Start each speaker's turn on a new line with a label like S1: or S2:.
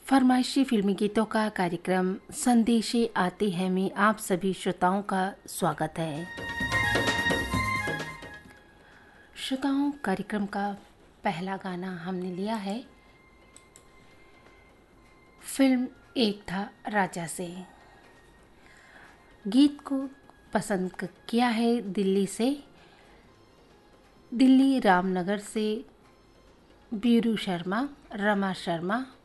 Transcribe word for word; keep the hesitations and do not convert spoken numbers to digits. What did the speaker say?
S1: फरमाइशी फिल्मी गीतों का कार्यक्रम संदेशे आते हैं में आप सभी श्रोताओं का स्वागत है। श्रोताओं, कार्यक्रम का पहला गाना हमने लिया है फिल्म एक था राजा से। गीत को पसंद किया है दिल्ली से, दिल्ली रामनगर से बीरू शर्मा, रमा शर्मा,